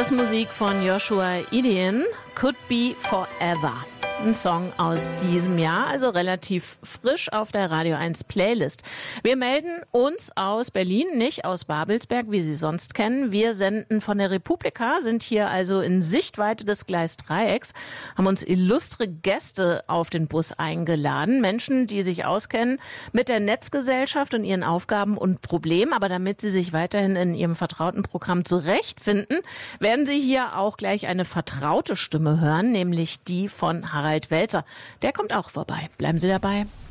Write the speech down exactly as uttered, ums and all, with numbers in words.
Das ist Musik von Joshua Ideen, Could Be Forever. Ein Song aus diesem Jahr, also relativ frisch auf der Radio eins Playlist. Wir melden uns aus Berlin, nicht aus Babelsberg, wie Sie sonst kennen. Wir senden von der Republika, sind hier also in Sichtweite des Gleisdreiecks, haben uns illustre Gäste auf den Bus eingeladen. Menschen, die sich auskennen mit der Netzgesellschaft und ihren Aufgaben und Problemen. Aber damit sie sich weiterhin in ihrem vertrauten Programm zurechtfinden, werden Sie hier auch gleich eine vertraute Stimme hören, nämlich die von Harald Welzer. Der kommt auch vorbei. Bleiben Sie dabei.